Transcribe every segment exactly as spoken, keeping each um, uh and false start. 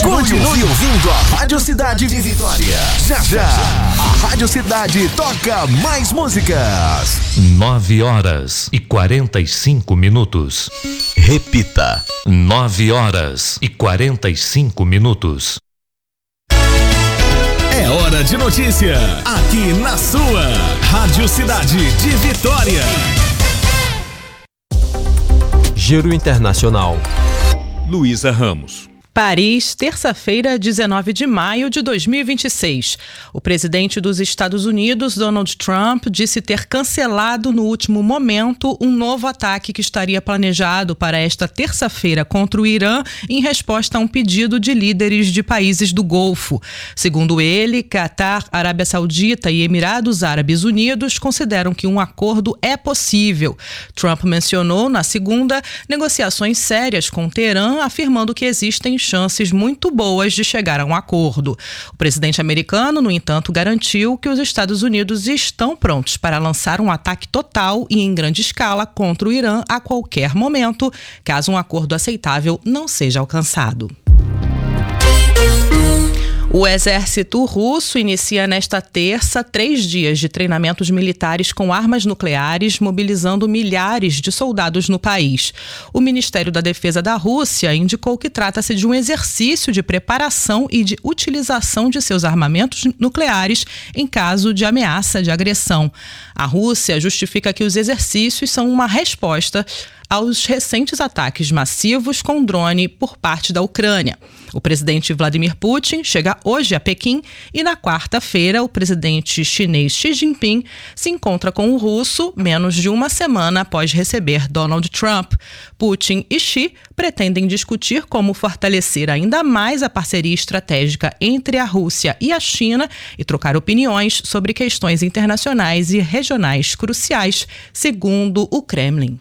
Continue ouvindo a Rádio Cidade de Vitória. Já, já, a Rádio Cidade toca mais músicas. Nove horas e quarenta e cinco minutos. Repita. Nove horas e quarenta e cinco minutos. É hora de notícia, aqui na sua Rádio Cidade de Vitória. Giro Internacional. Luísa Ramos. Paris, terça-feira, dezenove de maio de dois mil e vinte e seis. O presidente dos Estados Unidos, Donald Trump, disse ter cancelado no último momento um novo ataque que estaria planejado para esta terça-feira contra o Irã em resposta a um pedido de líderes de países do Golfo. Segundo ele, Catar, Arábia Saudita e Emirados Árabes Unidos consideram que um acordo é possível. Trump mencionou, na segunda, negociações sérias com Teherã, afirmando que existem chances muito boas de chegar a um acordo. O presidente americano, no entanto, garantiu que os Estados Unidos estão prontos para lançar um ataque total e em grande escala contra o Irã a qualquer momento, caso um acordo aceitável não seja alcançado. O exército russo inicia nesta terça três dias de treinamentos militares com armas nucleares, mobilizando milhares de soldados no país. O Ministério da Defesa da Rússia indicou que trata-se de um exercício de preparação e de utilização de seus armamentos nucleares em caso de ameaça de agressão. A Rússia justifica que os exercícios são uma resposta aos recentes ataques massivos com drone por parte da Ucrânia. O presidente Vladimir Putin chega hoje a Pequim e na quarta-feira o presidente chinês Xi Jinping se encontra com o russo menos de uma semana após receber Donald Trump. Putin e Xi pretendem discutir como fortalecer ainda mais a parceria estratégica entre a Rússia e a China e trocar opiniões sobre questões internacionais e regionais cruciais, segundo o Kremlin.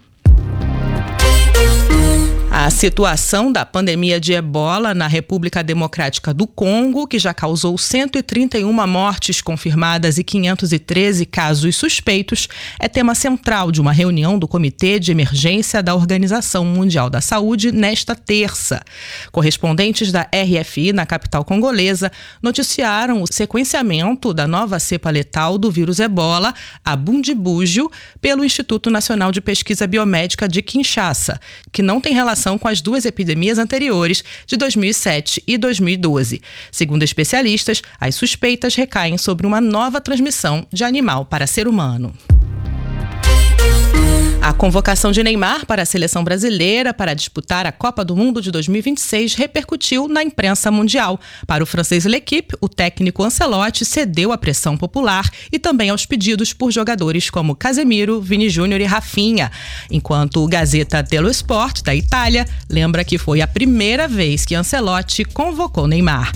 A situação da pandemia de ebola na República Democrática do Congo, que já causou cento e trinta e uma mortes confirmadas e quinhentos e treze casos suspeitos, é tema central de uma reunião do Comitê de Emergência da Organização Mundial da Saúde nesta terça. Correspondentes da R F I na capital congolesa noticiaram o sequenciamento da nova cepa letal do vírus ebola, a Bundibugyo, pelo Instituto Nacional de Pesquisa Biomédica de Kinshasa, que não tem relação com as duas epidemias anteriores de dois mil e sete e dois mil e doze. Segundo especialistas, as suspeitas recaem sobre uma nova transmissão de animal para ser humano. A convocação de Neymar para a seleção brasileira para disputar a Copa do Mundo de dois mil e vinte e seis repercutiu na imprensa mundial. Para o francês L'Équipe, o técnico Ancelotti cedeu à pressão popular e também aos pedidos por jogadores como Casemiro, Vini Júnior e Rafinha. Enquanto o Gazeta dello Sport, da Itália, lembra que foi a primeira vez que Ancelotti convocou Neymar.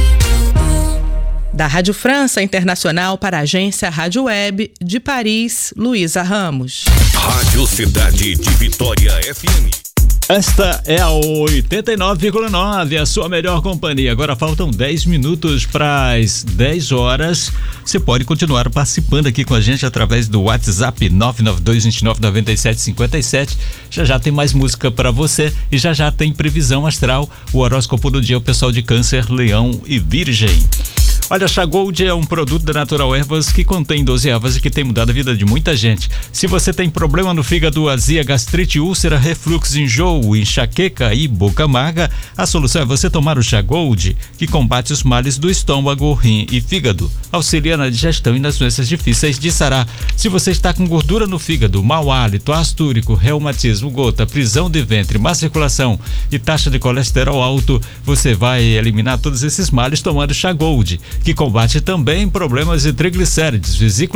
Da Rádio França Internacional para a agência Rádio Web de Paris, Luísa Ramos. Rádio Cidade de Vitória F M. Esta é a oitenta e nove vírgula nove, a sua melhor companhia. Agora faltam dez minutos para as dez horas. Você pode continuar participando aqui com a gente através do WhatsApp nove nove dois, dois nove, nove sete cinco sete. Já já tem mais música para você e já já tem previsão astral, o horóscopo do dia, o pessoal de Câncer, Leão e Virgem. Olha, Chá Gold é um produto da Natural Ervas que contém doze ervas e que tem mudado a vida de muita gente. Se você tem problema no fígado, azia, gastrite, úlcera, refluxo, enjoo, enxaqueca e boca amarga, a solução é você tomar o Chá Gold, que combate os males do estômago, rim e fígado. Auxilia na digestão e nas doenças difíceis de sarar. Se você está com gordura no fígado, mau hálito, ácido úrico, reumatismo, gota, prisão de ventre, má circulação e taxa de colesterol alto, você vai eliminar todos esses males tomando Chá Gold, que combate também problemas de triglicérides, vesícula